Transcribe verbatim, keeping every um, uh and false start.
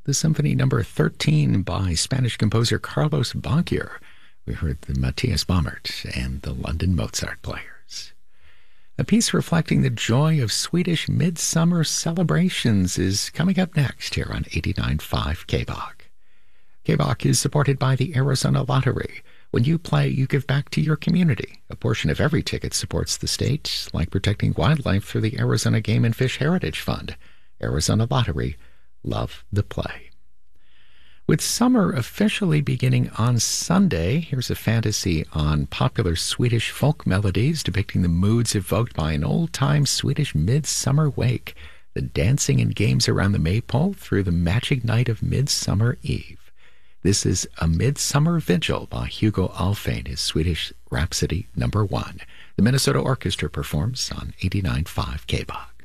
the Symphony Number thirteen by Spanish composer Carlos Bacchar. We heard the Matthias Baumert and the London Mozart Players. A piece reflecting the joy of Swedish midsummer celebrations is coming up next here on eighty-nine point five K B O C. K B O C is supported by the Arizona Lottery. When you play, you give back to your community. A portion of every ticket supports the state, like protecting wildlife through the Arizona Game and Fish Heritage Fund. Arizona Lottery. Love the play. With summer officially beginning on Sunday, here's a fantasy on popular Swedish folk melodies depicting the moods evoked by an old-time Swedish midsummer wake, the dancing and games around the maypole through the magic night of Midsummer Eve. This is A Midsummer Vigil by Hugo Alfvén, his Swedish Rhapsody number one. The Minnesota Orchestra performs on eighty-nine point five K B O C.